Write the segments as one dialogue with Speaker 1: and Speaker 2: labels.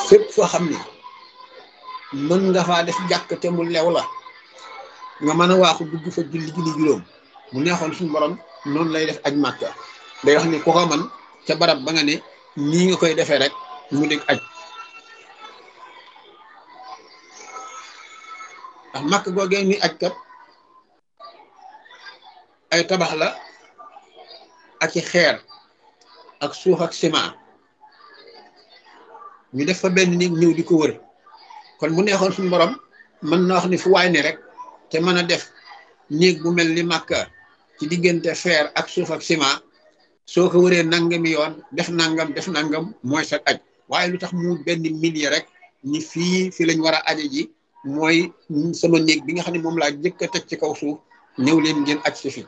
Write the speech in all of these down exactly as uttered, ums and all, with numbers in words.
Speaker 1: fépp foo xam ni mën nga faa def jàkk te mu lew la nga mën a waaxu dugg fa julli julli juróom mu neexoon suñu borom noonu lay def aj màkka day wax ni ku ko man ca barab ba nga ne nii nga koy defee rek mu dégg aj ndax màkk googee ni aj kat ay tabax la ak i xeer ak suuf ak ciment ñu def fa benn néeg ñëw di ko wër kon bu neexoon suñu borom mën na wax ni fu waay ne rek te mën a def néeg bu mel ni màkka ci diggante fer ak suuf ak ciment soo ko wëree nangami yoon def nangam def nangam mooy sa aj waaye lu tax mu benn millier rek ni fii fi lañ war a aje ji mooy sama néeg bi nga xam ne moom laa jëkk a teg ci kaw suuf ñëw leen ngeen aj si fi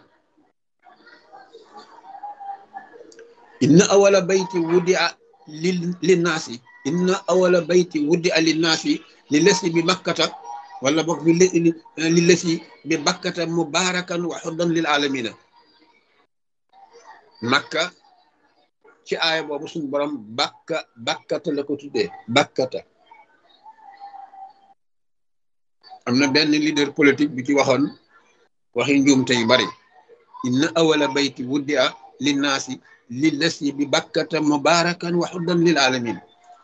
Speaker 1: inna awala bayti wuddi a li linnaasi inna awala bayti wuddi a linnaasi li lesi bi bakkata wala boog bi li lesi bi bakkata mubarakan wa xuddan lil alamina makka ci aaya boobu suñu borom bakka bakkata la ko tuddee bakkata am na benn leader politique bi ci waxoon waxi njuumte yu bari inna awala bayti wuddi a linnaasi li lesi bi bakkata mubarakan wa xuddan lil alamin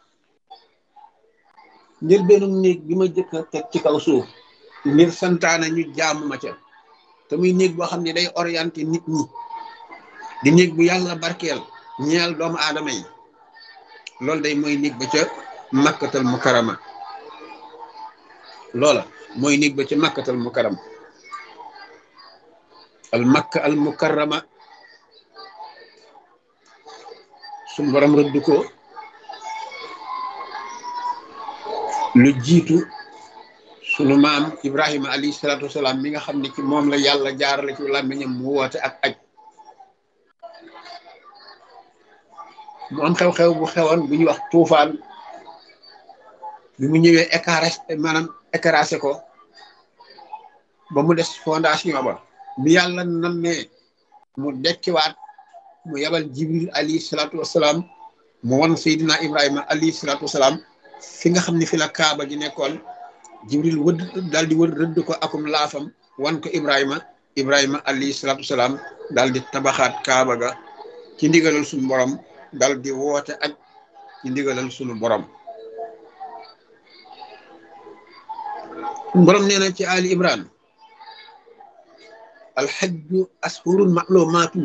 Speaker 1: ngir benn néeg bi ma jëkk a teg ci kaw suuf ngir santaana ñu jaamu ma ca te muy néeg boo xam ne day orienté nit ñi di néeg bu yàlla barkeel ñeel doomu aadama yi loolu day mooy néeg ba ca makkatal mukarama loola mooy néeg ba ca makkatal mukarama al makka al mukarama suñu borom rëdd ko lu jiitu sunu maam Ibrahima alayhi salaatu wasalaam mi nga xam ne ci moom la yàlla jaarale ci làmmiñam mu woote ak aj mu am xew-xew bu xewoon bu ñuy wax tuufaan bi mu ñëwee écaré maanaam écrasé ko ba mu des fondation ba bi yàlla nammee mu dekkiwaat mu yabal jibril alayhi salaatu wasalaam mu wan Seydina Ibrahima alayhi salaatu wasalaam fi nga xam ne fi la kaaba gi nekkoon jibril wëdd daal di wër rëdd ko akum laafam wan ko Ibrahima Ibrahima alayhi salaatu wasalaam daal di tabaxaat kaaba ga ci ndigalal suñu borom daal di woote ak ci ndigalal suñu borom borom nee na ci Ali Imran alxajju ashurun ma'lumaatun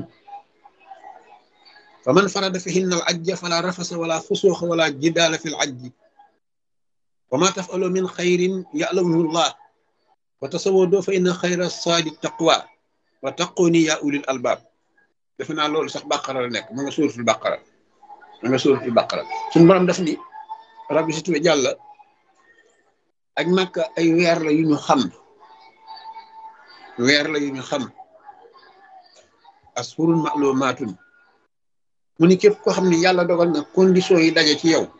Speaker 1: fa man farada fihinna al ajja fala rafasa wala fusuuxa wala jidaala fi l ajji wa ma tafalu min xayrin ya'lamuhu llah wa tasawwadu fa inna xayra saadi taqwa wa taquni ya ulil albab defe naa loolu sax bàqara la nekk ma nga suuratul bàqara ma nga suuratul bàqara suñu borom def ni rabbi si tuwe jàlla ak Makka ay weer la yu ñu xam weer la yu ñu xam ashurun ma'lumaatun mu ni képp koo xam ne yàlla dogal na condition yi daje ci yow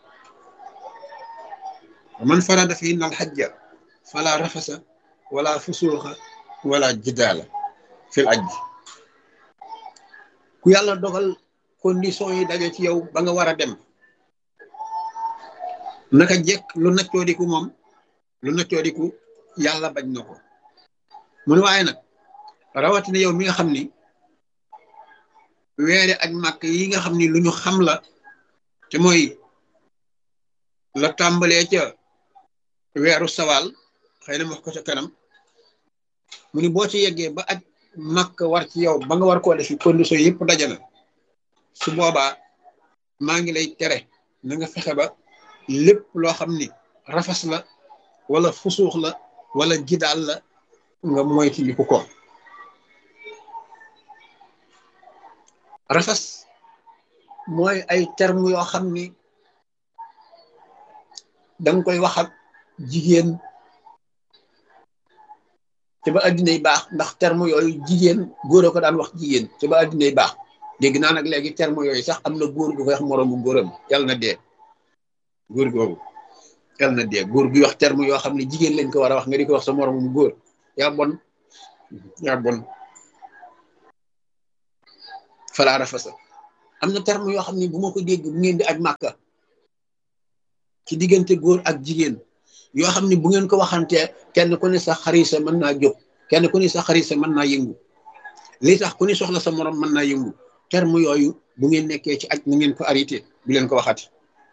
Speaker 1: man farada fihinna al hajja fala rafasa wala fusuuxa wala jidaala fil ajji ku yàlla dogal condition yi daje ci yow ba nga war a dem naka jekk lu naccoodiku moom lu naccoodiku yàlla bañ na ko mu ne waaye nag rawatina yow mi nga xam ni weere ak màkk yi nga xam ni lu ñu xam la te mooy la tàmbalee ca weeru sawaal xëy na wax ko ca kanam mu ni boo ci yeggee ba ak màkk war ci yow ba nga war koo def ci condition yëpp dajana su boobaa maa ngi lay tere na nga fexe ba lépp loo xam ni rafas la wala fusuux la wala jidaal la nga moyti li ko ko rafas mooy ay terme yoo xam ni danga koy wax ak jigéen te ba addinay baax ndax terme yooyu jigéen góor a ko daan wax jigéen te ba addinay baax dégg naa nag léegi terme yooyu sax am na góor gu koy wax moroomu góoram yàlla na dee góor googu yàlla na dee góor gi wax terme yoo xam ne jigéen lañ ko war a wax nga di ko wax sa moroomu góor yaa bon yaa bon falaa rafasa am na terme yoo xam ne bu ma ko dégg bu ngeen di aj màkka ci diggante góor ak jigéen yoo xam ne bu ngeen ko waxantee kenn ku ne sa xarisa mën naa jóg kenn ku ne sa xarisa mën naa yëngu li tax ku ne soxla sa morom mën naa yëngu terme yooyu bu ngeen nekkee ci aj na ngeen ko arrêté bu leen ko waxati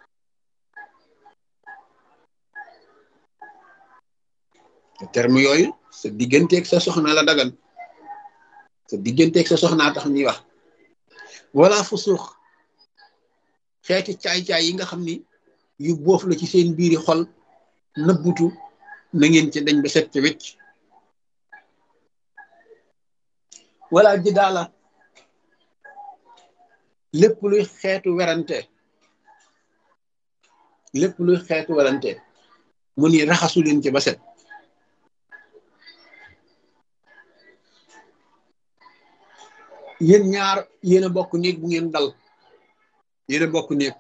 Speaker 1: terme yooyu sa digganteeg sa soxna la dagan sa digganteeg sa soxnaa tax ñuy wax wala fu suux xeeti caay-caay yi nga xam ni yu boof la ci seen biiri xol nëbbutu na ngeen ci dañ ba set ci wecc wala ji daala lépp luy xeetu werante lépp luy xeetu werante mu ni raxasu leen ci ba set yéen ñaar yéen a bokk néeg bu ngeen dal yéen a bokk néeg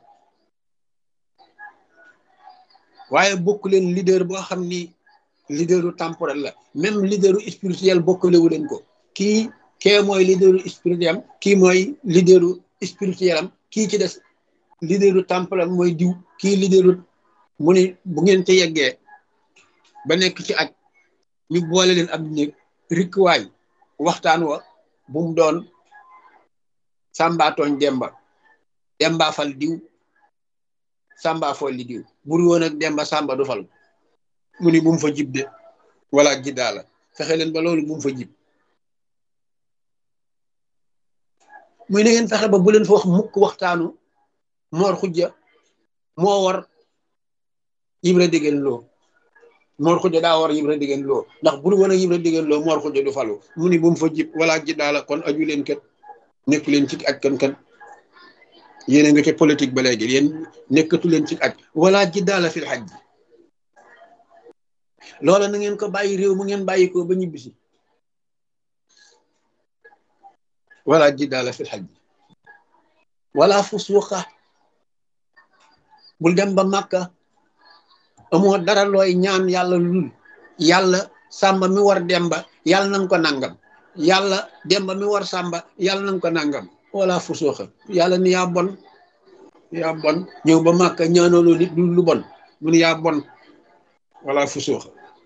Speaker 1: waaye bokk leen leader boo xam ni leaderu temporel la même leaderu spirituel bokkalewu leen ko kii kee mooy leaderu spirituel am kii mooy leaderu spirituel am kii ci des leaderu temporel mooy diw kii leaderu mu ni bu ngeen ci yeggee ba nekk ci aj ñu boole leen ab néeg rikkuwaay waxtaan wa bu mu doon sàmba tooñ demba demba fal diw sàmba fol li diw bur woon ak demba sàmba du fal mu ni bu mu fa jib de wala jiddaa la fexe leen ba loolu bu mu fa jib muy na ngeen fexe ba bu leen fa wax mukk waxtaanu moor xujja moo war Ibra Degen Lo moor xujja daa war Ibra Degen Lo ndax bur woon ak Ibra Degen Lo moor xujja du falu mu ni bu mu fa jib wala jiddaa la kon aju leen kat nekk leen ci aj kan kan yéen a nga ca politique ba léegi yéen nekkatu leen ci aj wala jiddaala fil hajj loola na ngeen ko bàyyi réew mu ngeen bàyyi ko ba ñibbisi wala jiddaala fil hajj wala fusuuqa bul dem ba màkka amoo dara looy ñaan yàlla lul yàlla sàmba mi war demba yàlla nanga ko nangam yàlla demba mi war sàmba yàlla nanga ko nangam wala fusuuqa yàlla ni yaa bon yaa bon ñëw ba màkka ñaanaloo nit lu lu bon mu ni yaa bon wala fusuuqa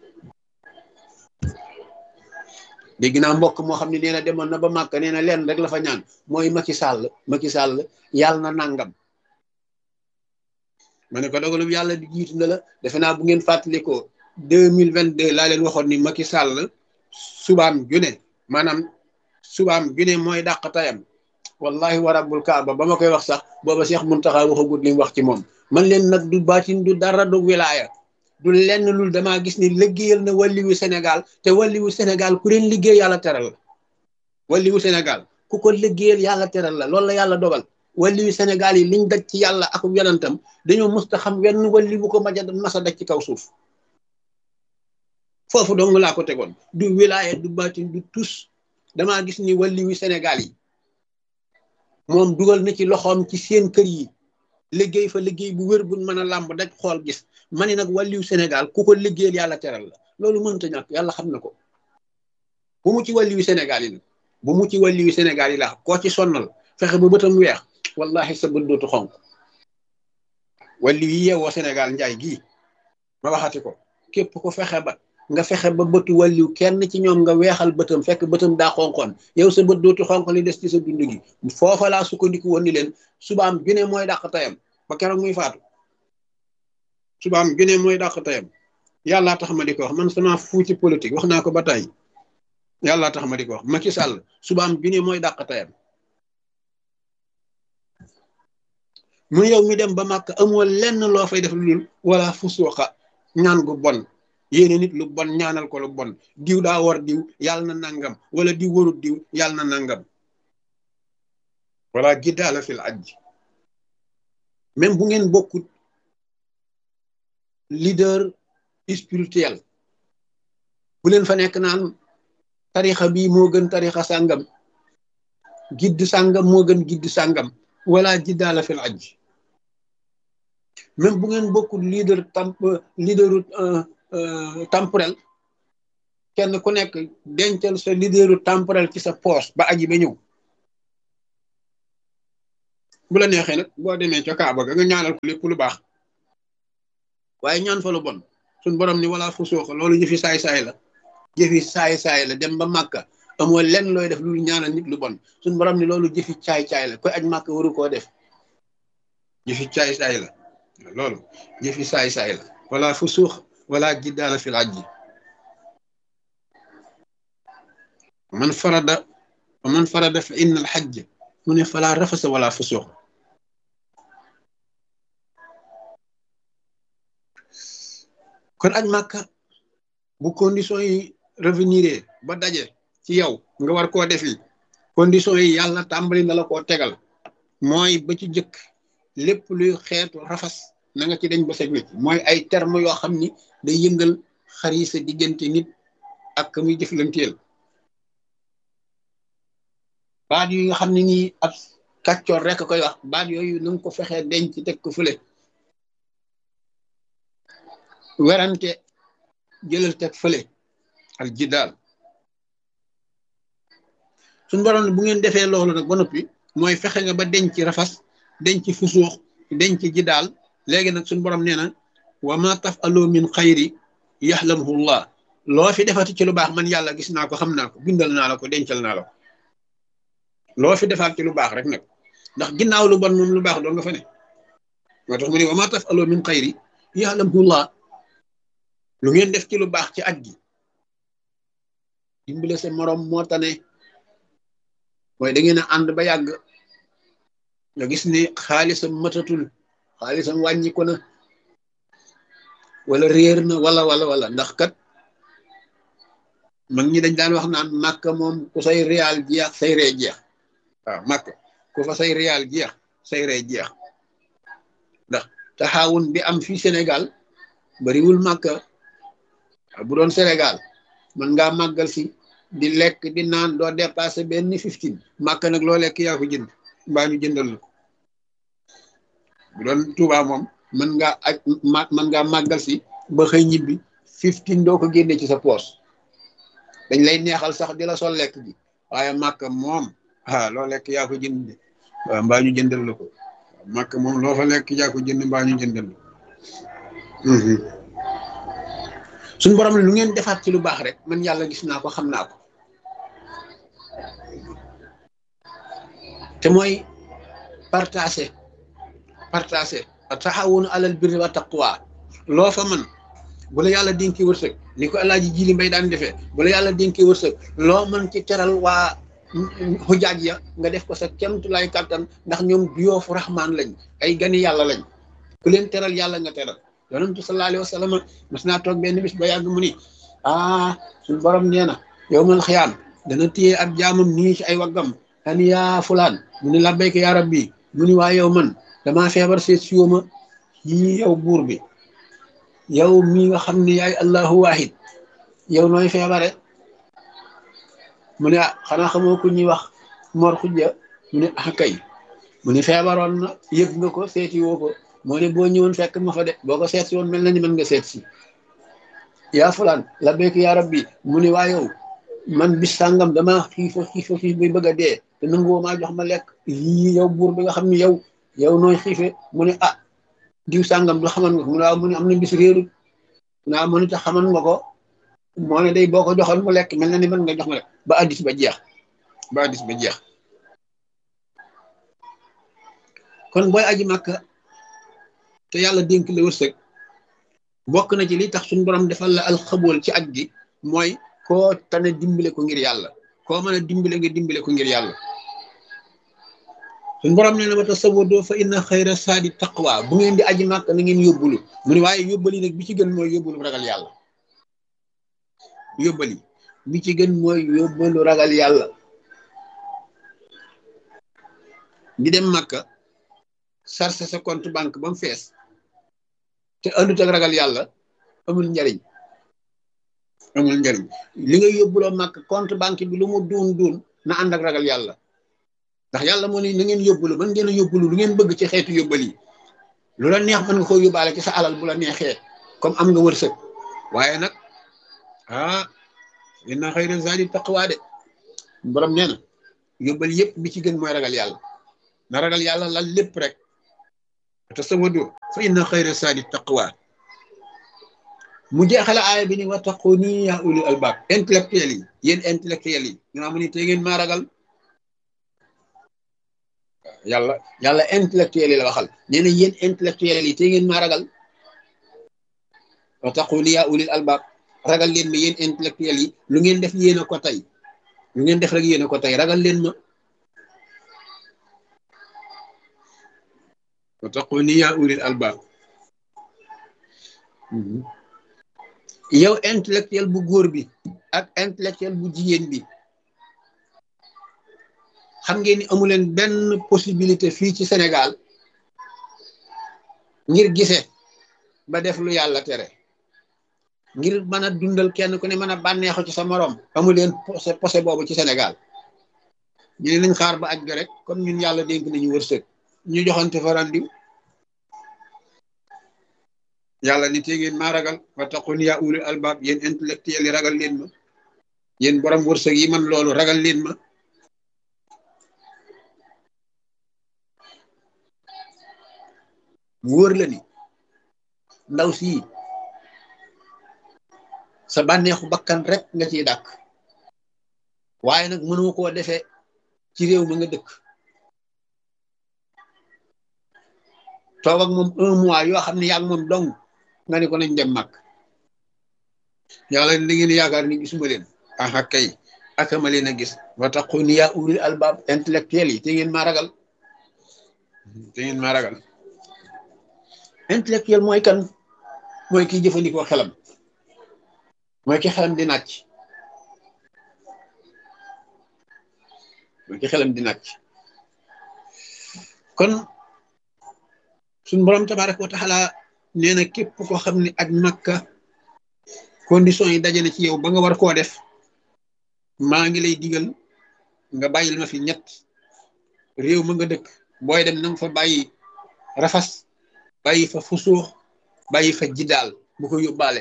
Speaker 1: dégg naa mbokk moo xam ne nee na demoon na ba màkka nee na leen rek la fa ñaan mooy Macky Sall Macky Sall yàlla na nangam ma ne ko dogalum yàlla di jiitu na la defe naa bu ngeen fàttalikoo deux mille vingt deux laa leen waxoon ni Macky Sall subaam june maanaam subaam june mooy dàq tayam wallahi wa rabbul kaaba ba ma koy wax sax booba Cheikh Muntaxa waxagut li mu wax ci moom man leen nag du baatin du dara du wilaaya du lenn lul damaa gis ni liggéeyal na wàlliwu Sénégal te wàlliwu Sénégal ku leen liggéey yàlla teral la wàlliwu Sénégal ku ko liggéeyal yàlla teral la loolu la yàlla dogal wàlliwu Sénégal yi liñ daj ci yàlla ak yonentam dañoo musta xam wenn wàlliwu ko maja masa daj ci kaw suuf foofu dong laa ko tegoon du wilaaya du baatin du tus damaa gis ni wàlliwu Sénégal yi moom dugal na ci loxoom ci seen kër yi liggéey fa liggéey bu wér buñ mën a làmb daj xool gis ma ne nag wàlliwu Sénégal ku ko liggéeyal yàlla teral la loolu mënta ñàkk yàlla xam na ko bu mu ci wàlliwu Sénégal yi nag bu mu ci wàlliwu Sénégal yi la koo ci sonnal fexe ba bëtam weex wallahi sa bët dootu xonk wàlliwu yi yeewoo Sénégal njaay gii ma waxati ko képp ko fexe ba nga fexe ba bëtu wàlliw kenn ci ñoom nga weexal bëtam fekk bëtam daa xonkoon yow sa bët dootu xonk li des ci sa dund gi foofa laa sukkandiku woon ni leen subaam junne mooy dàq tayam ba keroog muy faatu subaam junne mooy dàq tayam yàllaa tax ma di ko wax man sama fuu ci politique wax naa ko ba tey yàllaa tax ma di ko wax Macky Sall subaam junne mooy dàq tayam mu yow mi dem ba màkk amoo lenn loo fay def lu dul wala fusuuqa ñaan gu bon yéene nit lu bon ñaanal ko lu bon diw daa war diw yàlla na nangam wala diw warut diw yàlla na nangam wala jiddaala fil ajj même bu ngeen bokkut leader spirituel bu leen fa nekk naan tarixa bii moo gën tarixa sàngam gidd sàngam moo gën gidd sàngam wala jiddaala fil ajj même bu ngeen bokkut leader tamp leaderu temporel kenn ku nekk dencal sa leaderu temporel ci sa poche ba aji ba ñëw bu la neexee nag boo demee ca Kaaba ga nga ñaanal ko lépp lu baax waaye ñaan fa lu bon suñ borom ni wala fusuuq loolu jëfi saay-saay la jëfi saay-saay la dem ba màkka amoo lenn looy def lu ñaanal nit lu bon suñ borom ni loolu jëfi caay-caay la koy aj màkka waru koo def jëfi caay-saay la loolu jëfi saay-saay la wala fusuuq wala jiddaala fil hajji man farada man farada fa inna al hajj mu ne fala rafasa wala fusuuq kon aj màkka bu condition yi revenir ba daje ci yow nga war koo defi condition yi yàlla tàmbali na la koo tegal mooy ba ci jëkk lépp luy xeetu rafas na nga ci dañ ba set wecc mooy ay terme yoo xam ni day yëngal xari sa diggante nit ak ka muy jëflanteel baat yi nga xam ne nii ab kàccoor rek koy wax baat yooyu na nga ko fexee denc teg ko fële werante jëlal teg fële al jidaal suñ borom ne bu ngeen defee loolu nag ba noppi mooy fexe nga ba denc rafas denc fusuux denc jidaal léegi nag suñ borom nee na wa ma tafalu min xayri yaxlamuhu llah loo fi defati ci lu baax man yàlla gis naa ko xam naa ko bindal naa la ko dencal naa la ko loo fi defaat ci lu baax rek nag ndax ginnaaw lu bon moom lu baax doo nga fa ne moo tax mu ne wa ma tafalu min xayri yaxlamuhu llah lu ngeen def ci lu baax ci aj gi dimbale sa morom moo tane mooy da ngeen a ànd ba yàgg nga gis ni xaalisam matatul xaalisam wàññi ko na wala réer na wala wala wala ndax kat mag ñi dañ daan wax naan màkk moom ku say réal jeex say ree jeex waaw màkk ku fa say réal jeex say ree jeex ndax taxawun bi am fii Sénégal bariwul màkk bu doon Sénégal man ngaa màggal si di lekk di naan doo dépassé benn fifteen màkk nag loo lekk yaa ko jënd mbaa ñu jëndal la bu doon Touba moom mën ngaa aj ma mën ngaa màggal si ba xëy ñibbi fifteen doo ko génne ci sa poos dañ lay neexal sax di la sol lekk gi waaye màkk moom ah loo lekk yaa ko jënd waaw mbaa ñu jëndal la ko màkk moom loo fa lekk yaa ko jënd mbaa ñu jëndal la suñu borom lu ngeen defaat ci lu baax rek man yàlla gis naa ko xam naa ko te mooy partager partager taxawunu alal birri wa taqwa loo fa man bu la yàlla dénkee wërsëg ni ko Alaaji Jili Mbay daan defee bu la yàlla dénkee wërsëg loo mën ci teral waa xujaaj ya nga def ko sa kemtu lay kàttan ndax ñoom duyoofu raxmaan lañ ay gani yàlla lañ ku leen teral yàlla nga teral yonentu sallallahu alayhi wa sallam mas naa toog benn bis ba yàgg mu ni ah suñu borom nee na yow mal xiyaam dana téye ab jaamam nii ci ay waggam an yaa fulaan mu ni labbayka yaa rabbi mu ni waa yow man damaa feebar seet siwoma yi yow buur bi yow mi nga xam ne yaay allahu wahid yow nooy feebare mu ne ah xanaa xamoo ku ñuy wax Mor Xujja mu ne ah kay mu ni feebaroon na yëg nga ko seeti woo ko moo ne boo ñëwoon fekk ma fa de boo ko seet si woon mel na ni mën nga seet si yaa fulaan labbayka yaa rabbi mu ni waa yow man bis sàngam dama xiifa xiifa xiif bi bëgg a dee te nanguwoo maa jox ma lekk yii yow buur bi nga xam ne yow yow nooy xiife mu ne ah diw sàngam du xaman nga ko mu ne waaw mu ne am na bis réerut mu ne waaw mu ne tax xaman nga ko moo ne day boo ko joxoon mu lekk mel na ni mën nga jox ma lekk ba addis ba jeex ba addis ba jeex kon booy aji màkka te yàlla dénk la wërsëg bokk na ci li tax suñu borom defal la alxabool ci aj gi mooy koo tane dimbale ko ngir yàlla koo mën a dimbale nga dimbale ko ngir yàlla suñu borom ne na ma tasawwadu fa inna xayra saadi taqwa bu ngeen di aji màkk na ngeen yóbbulu mu ne waaye yóbbali nag bi ci gën mooy yóbbulu ragal yàlla yóbbali bi ci gën mooy yóbbalu ragal yàlla di dem màkka sarse sa compte banque ba mu fees te andut ak ragal yàlla amul njariñ amul njariñ li nga yóbbuloo màkk compte banque bi lu mu duun duun na ànd ak ragal yàlla ndax yàlla moo ne na ngeen yóbbulu mën ngeen a yóbbulu lu ngeen bëgg ci xeetu yóbbal yi lu la neex mën nga koo yóbbaale ci sa alal bu la neexee comme am nga wërsëg waaye nag ah inna xayra zaadi taqwa de borom nee na yóbbal yëpp bi ci gën mooy ragal yàlla na ragal yàlla lal lépp rek te sama doo fa inna xayra zaadi taqwa mu jeexale aaya bi ni wattaquni ya ulil albab intellectuel yi yéen intellectuel yi nga mu ni te ngeen maa ragal yàlla yàlla intellectuel yi la waxal nee na yéen intellectuel yi te ngeen maa ragal wattaquni ya ulil albab ragal leen ma yéen intellectuel yi lu ngeen def yéen a ko tey lu ngeen def rek yéen a ko tey ragal leen ma wattaquni ya ulil albab yow intellectuel bu góor bi ak intellectuel bu jigéen bi xam ngeen ni amu leen benn possibilité fii ci Sénégal ngir gise ba def lu yàlla tere ngir mën a dundal kenn ku ne mën a bànneexu ci sa morom amu leen posé posé boobu ci Sénégal ñu ne nañ xaar ba aj ga rek comme ñun yàlla dénk nañu wërsëg ñu joxante fa randiw yàlla ni te ngeen maa ragal wattaqun ya ulul albab yéen intellectuel yi ragal leen ma yéen borom wërsëg yi man loolu ragal leen ma mu wóor la ni ndaw sii sa bànneexu bakkan rek nga ciy dàkk waaye nag mënoo koo defee ci réew mi nga dëkk toog ak moom un mois yoo xam ne yaa ngi moom dong nga ni ko nañ dem mag yàlla li ngeen yaakaar ni gisuma leen aha kay akama leen a gis wattaquni ya ulil albab intellectuel yi te ngeen maa ragal te ngeen maa ragal intellectuel mooy kan mooy kiy jëfandikoo xelam mooy ki xelam di nàcc mooy ki xelam di nàcc kon suñ borom tabaraka wa taala nee na képp koo xam ne aj Makka condition yi daje na ci yow ba nga war koo def maa ngi lay digal nga bàyyil ma fi ñett réew ma nga dëkk booy dem na nga fa bàyyi rafas bàyyi fa fusuux bàyyi fa jiddaal bu ko yóbbaale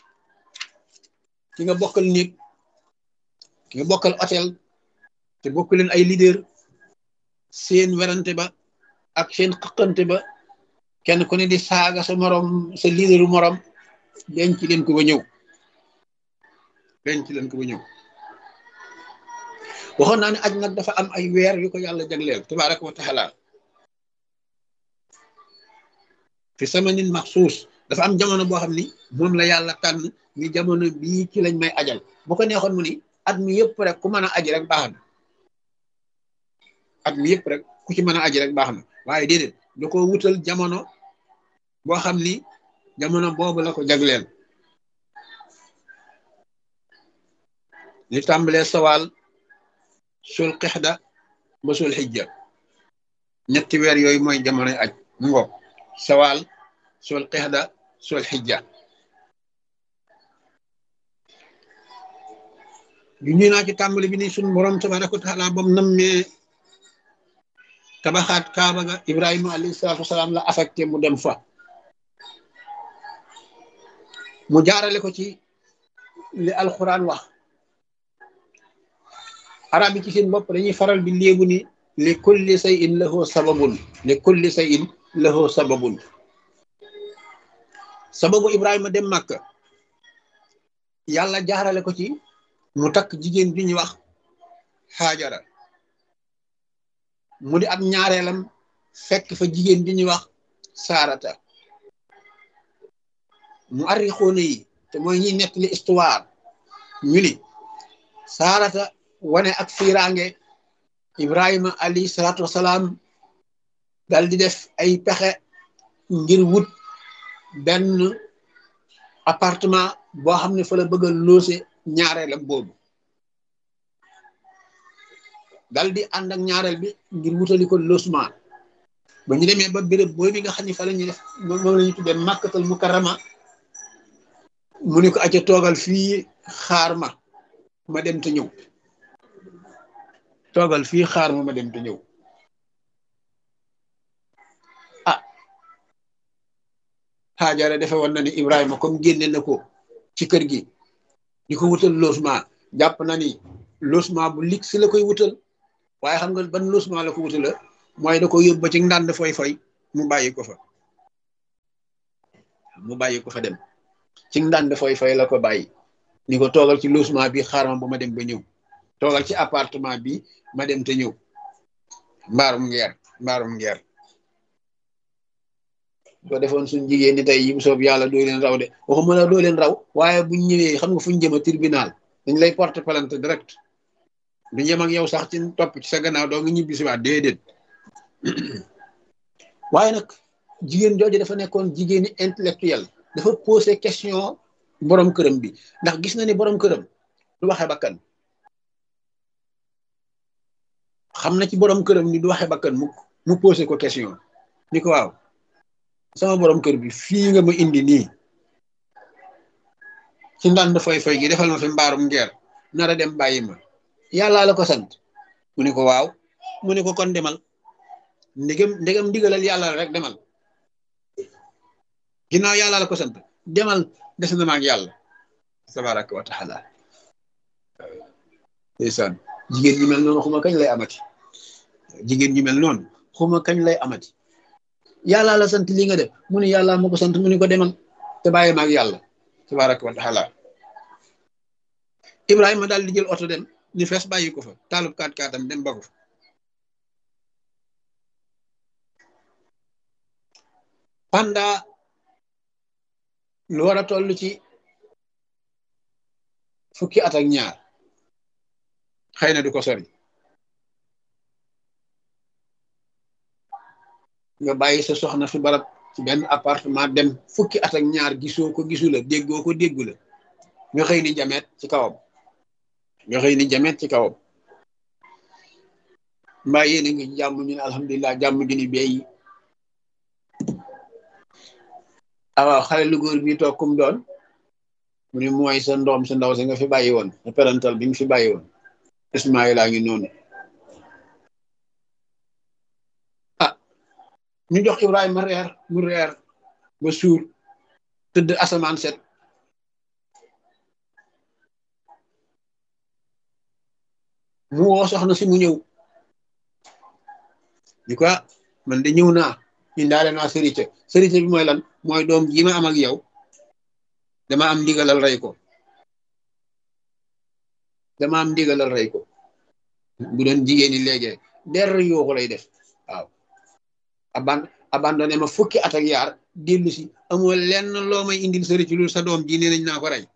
Speaker 1: ki nga bokkal néeg ki nga bokkal hôtel te bokk leen ay leader seen werante ba ak seen xëqante ba kenn ku ne di saaga sa morom sa leaderu morom denc leen ko ba ñëw denc leen ko ba ñëw waxoon naa ne aj nag dafa am ay weer yu ko yàlla jagleel tabaraka wa taala fi samanin maxsuus dafa am jamono boo xam ni moom la yàlla tànn ni jamono bii ci lañ may ajal bu ko neexoon mu ni at mi yëpp rek ku mën a aji rek baax na at mi yëpp rek ku ci mën a aji rek baax na waaye déedéet da ko wutal jamono boo xam ni jamono boobu la ko jagleel li tàmbalee sawaal sul qixda ba sul xijja ñetti weer yooyu mooy jamonoy aj mu ngoog sawaal sul qixda sul xijja yu ñu naa ci tàmbali bi ni suñ borom tabaraka wa taala bam nammee tabaxaat kaaba ga Ibrahima alayhi salaatu wasalaam la affecté mu dem fa mu jaarale ko ci li alquran wax arab yi ci seen bopp dañuy faral di léegu ni li kulli shay'in lahu sababun li kulli shay'in lahu sababun sababu Ibrahima dem Makka yàlla jaarale ko ci mu takk jigéen bi ñuy wax Haajara mu di ab ñaareelam fekk fa jigéen bi ñuy wax Saarata mu arrixoone yi te mooy ñiy nettali histoire ñu ni Saarata wane ak fiiraange Ibrahima alayhi salaatu wasalaam dal di def ay pexe ngir wut benn appartement boo xam ne fa la bëgg a loose ñaareelam boobu dal di ànd ak ñaareel bi ngir wutali ko logement ba ñu demee ba béréb booy bi nga xam ne fa la ñuy def moom la ñu tuddee Makkatal Mukarrama mu ni ko acca toogal fii xaar ma ma dem te ñëw toogal fii xaar ma ma dem te ñëw ah Haajara defe woon na ni Ibrahima comme génne na ko ci kër gi di ko wutal logement jàpp na ni logement bu lig si la koy wutal waaye xam nga ban logement la ko wutala mooy da ko yóbbu ba ci ndànd foy foy mu bàyyi ko fa mu bàyyi ko fa dem ci ndànd fay fay la ko bàyyi ni ko toogal ci logement bi xaaral ba ma dem ba ñëw toogal ci appartement bi ma dem te ñëw mbaarum ngeer mbaarum ngeer soo defoon suñ jigéen ñi tey yi mu soob yàlla doo leen raw de waxuma la doo leen raw waaye buñ ñëwee xam nga fuñ jëma tribunal dañ lay porter plainte direct du ñem ak yow sax ci topp ci sa gannaaw doo nga ñibbi si waat déedéet waaye nag jigéen jooju dafa nekkoon jigéeni intellectuel dafa posé question borom këram bi ndax gis na ni borom këram du waxe bakkan xam na ci borom këram ni du waxe bakkan mu mu posé ko question ni ko waaw sama borom kër bi fii nga ma indi nii ci ndànd foy foy gi defal ma fi mbaarum ngeer nara dem bàyyi ma yàllaa la ko sant mu ne ko waaw mu ne ko kon demal ndegam ndegam ndigalal yàlla la rek demal ginnaaw yàlla la ko sant demal des na ma ak yàlla tabaraka wa taala ndeysaan jigéen ñi mel noonu xuma kañ lay amati jigéen ñi mel noonu xuma kañ lay amati yàlla la sant li nga def mu ne yàlla ma ko sant mu ne ko demal te bàyyi ma ak yàlla tabaraka wa taala Ibrahima daal di jël oto dem ni fees bàyyi ko fa taalub kaat kaatam dem ba ko fa pendant lu war a toll ci fukki at ak ñaar xëy na du ko sori nga bàyyi sa soxna fi barab ci benn appartement dem fukki at ak ñaar gisoo ko gisu la déggoo ko déggu la nga xëy ni jameet ci kawam nga xëy ni jameet ci kawam mbaa yéen a ngi jàmm ñu ne alhamdulilah jàmm gi ni beyi awaaw xale lu góor bi toog kum doon mu ne mooy sa ndoom sa ndaw sa nga fi bàyyi woon sa parental bi nga fi bàyyi woon Ismaïla ngi noonu ah ñu jox Ibrahima reer mu reer ba suur tëdd asamaan set mu woo soxna si mu ñëw ni ko man de ñëw naa indaale naa sërite sërite bi mooy lan mooy doom ji ma am ak yow dama am ndigalal rey ko dama am ndigalal rey ko bu doon jigéen ñi léegi der yooxu lay def waaw aban abandonné ma fukki at ak yaar dellu si amoo lenn loo may indil sërite lu sa doom ji nee nañ naa ko rey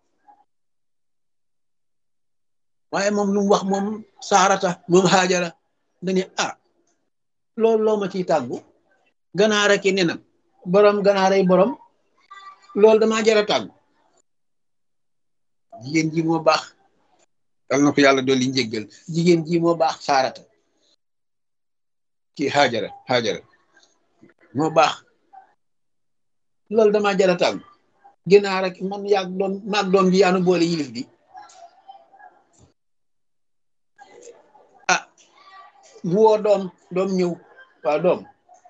Speaker 1: waaye moom lu mu wax moom saarata moom xaajara dañu ah loolu loo ma ciy tàggu ganaar ak nenam borom ganaaray borom loolu damaa jara tàggu jigéen ji moo baax dal na ko yàlla dolli njéggal jigéen ji moo baax saarata kii xaajara xaajara moo baax loolu damaa jara tàggu ganaar ak man yaag doom maag doom ji yaanu boole yilif di ah mu woo doom doom ñëw waaw doom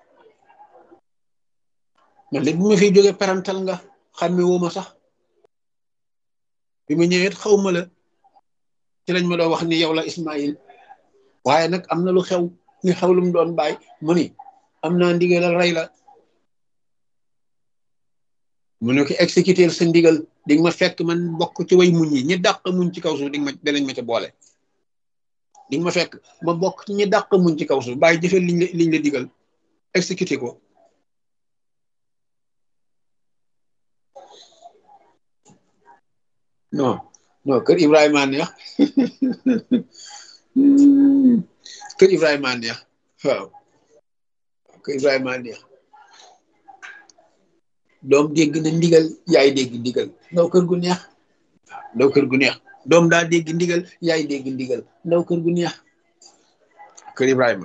Speaker 1: man léegi bu ma fiy jógee parental nga xam ne woo ma sax bi ma ñëwee xaw ma la ci lañ ma doon wax ni yow la Ismaïl waaye nag am na lu xew li xew lu mu doon bàyyi mu ni am naa ndigalal rey la mu ne ko exécuter sa ndigal di nga ma fekk man bokk ci way muñ yi ñi dàq muñ ci kaw suuf di nga ma danañ ma ca boole di nga ma fekk ma bokk ci ñi dàq muñ ci kaw suuf bàyyi jëfee liñ la liñ la digal exécuter ko non non kër Ibrahima neex kër Ibrahima neex waaw kër Ibrahima neex doom dégg na ndigal yaay dégg ndigal ndaw kër gu neex ndaw kër gu neex doom daa dégg ndigal yaay dégg ndigal ndaw kër gu neex kër Ibrahima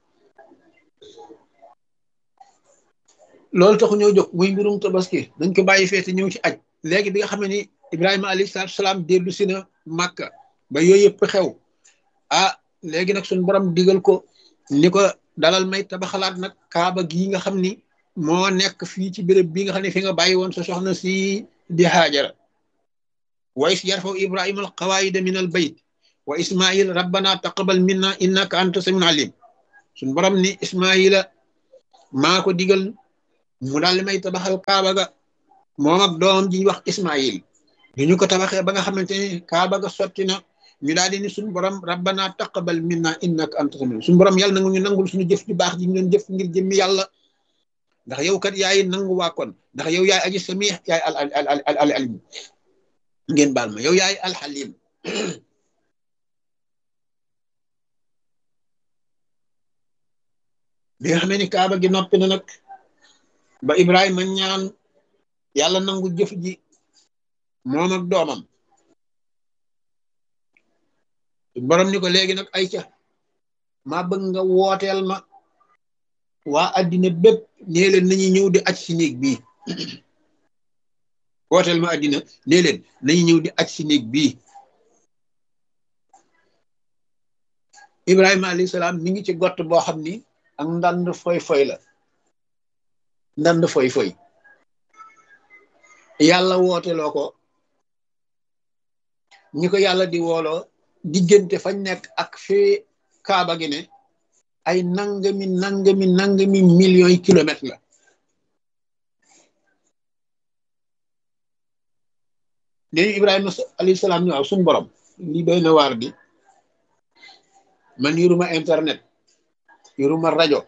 Speaker 1: loolu taxu ñoo jóg muy mbirum tabaski dañ ko bàyyi feete ñëw ci aj léegi bi nga xam ne ni Ibrahima alayhi salaatu salaam dellu si na Màkka ba yooyu yëpp xew ah léegi nag suñu borom digal ko ni ko dalal may tabaxalaat nag kaaba gii nga xam ni moo nekk fii ci béréb bi nga xam ne fi nga bàyyi woon sa soxna si di Haajara wa is yarfaw Ibrahima al qawaida min al bayt wa Ismail rabbana taqabal minna innaka anta samiul alim suñu borom ni Ismaila maa ko digal mu daal may tabaxal kaaba ga moom ak doomam ji ñu wax Ismaïl bi ñu ko tabaxee ba nga xamante ni kaaba ga sotti na ñu daal di ni suñu borom rabbana taqabbal minna innaka anta samiul suñu borom yàlla nangu ñu nangul suñu jëf ju baax ji ñu doon jëf ngir jëmmi yàlla ndax yow kat yaay nangu waa kon ndax yow yaay aji samih yaay al al al al alim ngeen baal ma yow yaay alxalim bi nga xamee ni kaaba gi noppi na nag ba Ibrahima ñaan yàlla nangu jëf ji moom ak doomam borom ni ko léegi nag ay ca maa bëgg nga wooteel ma waa addina bépp nee leen nañu ñëw di aj si néeg bii wooteel ma addina nee leen nañu ñëw di aj si néeg bii Ibrahima alayhi salaam mi ngi ci gott boo xam ni ak ndand foy foy la ndand foy foy yàlla wooteloo ko ñi ko yàlla di wooloo diggante fañ nekk ak fi kaaba gi ne ay nangami nangami nangami millions yi kilomètres la léegi Ibrahima alayhi salaam ñu waaw suñu borom lii doy na waar di man yoruma internet yoruma rajo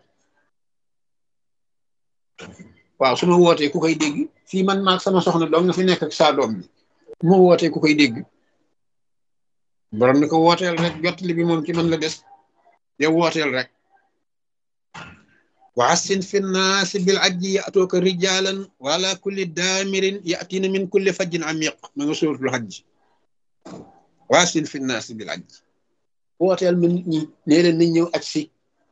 Speaker 1: waaw su ma wootee ku koy dégg fii man maag sama soxna doom nga fi nekk ak saa doom bi su ma wootee ku koy dégg borom ni ko wooteel rek jot li bi moom ci man la des yow wooteel rek wa assin fi nnaasi bil ajji ya'tuuka rijaalan wa ala kulli daamirin ya'tiina min kulli fajjin amiiq ma nga suuratul hajj wa assin fi nnaasi bil ajji wooteel ma nit ñi nee leen nañ ñëw aj si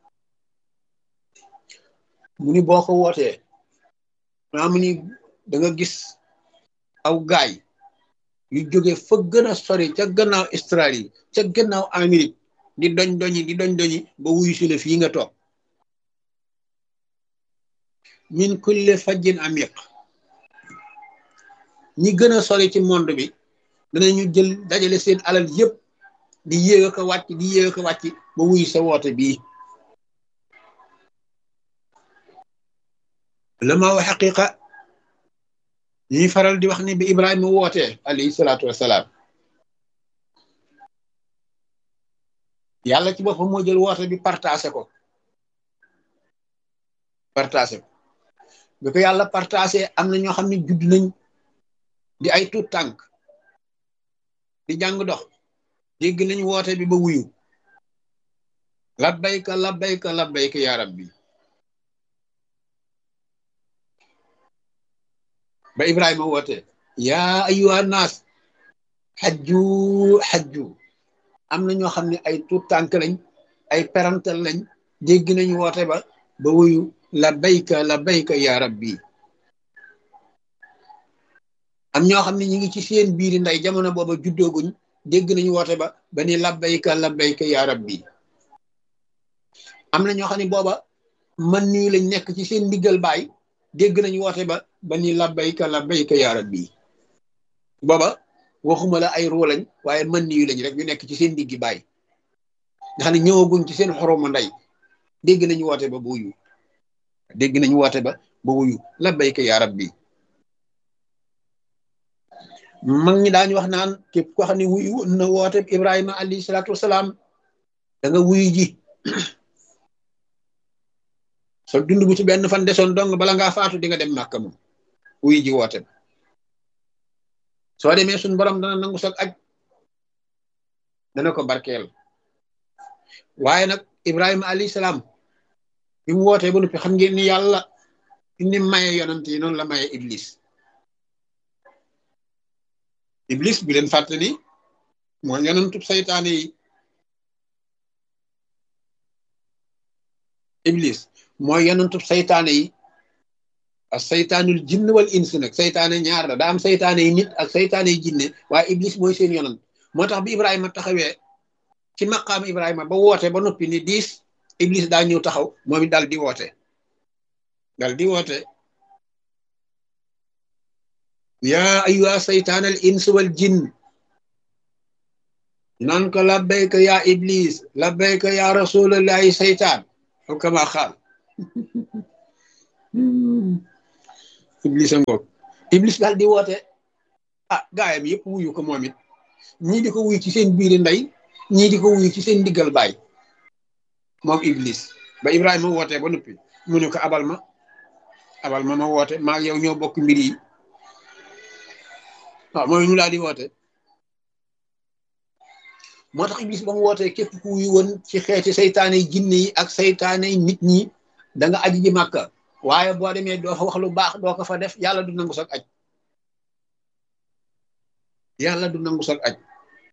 Speaker 1: mu ni boo ko wootee maa mu ni da nga gis aw gaay yu jóge fa gën a sori ca gannaaw Australie ca gannaaw Amérique di doñ doñi di doñ doñi ba wuyu si la fii nga toog min kulli fajjin amiq ñi gën a sori ci monde bi danañu jël dajale seen alal yëpp di yéeg a ko wàcc di yéeg a ko wàcc ba wuyu sa woote bii la ma wax xaqiqa ñuy faral di wax ni bi Ibrahima wootee alayhi salaatu wasalaam yàlla ci boppam moo jël woote bi partagé ko partagé ko bi ko yàlla partagé am na ñoo xam ne judd nañ di ay tuut tànk di jàng dox dégg nañ woote bi ba wuyu labbayka labbayka labbayka yaa rabbi ba Ibrahima woote yaa ayyuhan naas xajju xajju am na ñoo xam ne ay tuut tànk lañ ay parental lañ dégg nañ woote ba ba wuyu labbayka labbayka yaa rabbi am ñoo xam ne ñi ngi ci seen biiri nday jamono booba juddooguñ dégg nañ woote ba ba ni labbayka labbayka yaa rabbi am na ñoo xam ne booba man nii lañ nekk ci seen ndiggal baay dégg nañ woote ba ba ni labbayka labbayka yaa rabbi booba waxuma la ay ruu lañ waaye man nii lañ rek ñu nekk ci seen diggi baay nga xam ne ñëwaguñ ci seen xoromu nday dégg nañ woote ba ba wuyu dégg nañ woote ba ba wuyu labbayka yaa rabbi mag ñi daañu wax naan képp ko xam ne wuyu na woote Ibrahima alayhi salaatu wasalaam da nga wuyu ji so dund bu ci benn fan desoon dong bala ngaa faatu di nga dem Màkka moom wuyu ji woote soo demee suñ borom dana nangu sag aj dana ko barkeel waaye nag Ibrahima alayhi salaam bi mu wootee ba noppi xam ngeen ni yàlla ni maye yonant yi noonu la maye Iblis Iblis bi leen fàtte ni mooy yonantub saytaane yi Iblis mooy yonantub saytaane yi ak saytaanul jinn wal ins nag saytaane ñaar la daa am saytaane yi nit ak saytaane yi jinne waaye Iblis mooy seen yonant moo tax bi Ibrahima taxawee ci maqaam Ibrahima ba woote ba noppi ni diis Iblis daa ñëw taxaw moom it dal di woote dal di woote yaa ayyuha saytaan al ins wal jinn naan ko labbayka yaa Iblis labbayka yaa rasulallahi saytaan aw kama xaal Iblis a ngoog iblis daal di woote ah gaayam yëpp wuyu ko moom it ñii di ko wuyu ci seen biiri ndey ñii di ko wuyu ci seen diggal baay moom iblis ba Ibrahima wootee ba noppi mu ne ko abal ma abal ma ma woote maa yow ñoo bokk mbir yi waaw mooy ñu daal di woote moo tax iblis ba mu wootee képp ku wuyu woon ci xeeti saytaane yi jinne yi ak saytaane yi nit ñi da nga aji ji màkka waaye boo demee doo fa wax lu baax doo ko fa def yàlla du nangu sag aj yàlla du nangu sag aj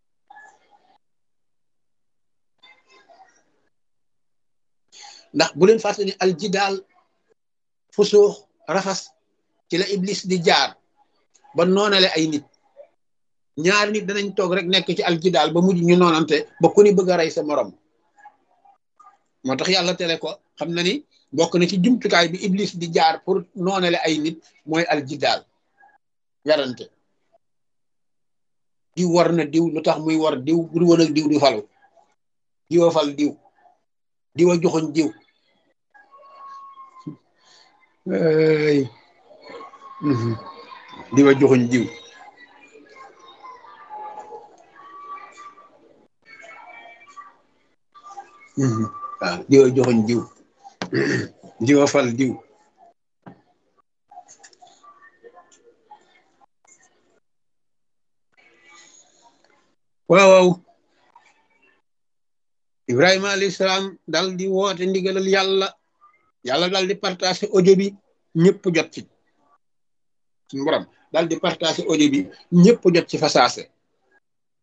Speaker 1: ndax bu leen fàtte ni aljidaal fusuux rafas ci la iblis di jaar ba noonale ay nit ñaari nit danañ toog rek nekk ci aljidaal ba mujj ñu noonante ba ku ni bëgg a rey sa morom moo tax yàlla tere ko xam na ni bokk na ci jumtukaay bi iblis di jaar pour noonale ay nit mooy aljidaal werante diw war na diw lu tax muy war diw bu woon ak diw du falu diwa fal diw diwa joxoñ diw ay diwa joxoñ diw waaw diwa joxoñ diw diwa fal diw waaw waaw Ibrahima alayhi salaam dal di woote ndigalal yàlla yàlla dal di partagé audio bi ñëpp jot ci suñu borom dal di partagé audio bi ñëpp jot ci fasaase